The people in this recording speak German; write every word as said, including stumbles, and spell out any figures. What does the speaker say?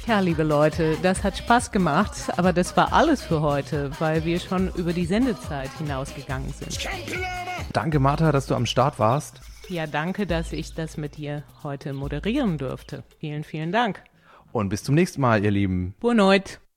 Tja, liebe Leute, das hat Spaß gemacht, aber das war alles für heute, weil wir schon über die Sendezeit hinausgegangen sind. Danke, Martha, dass du am Start warst. Ja, danke, dass ich das mit dir heute moderieren durfte. Vielen, vielen Dank. Und bis zum nächsten Mal, ihr Lieben. Boa noite.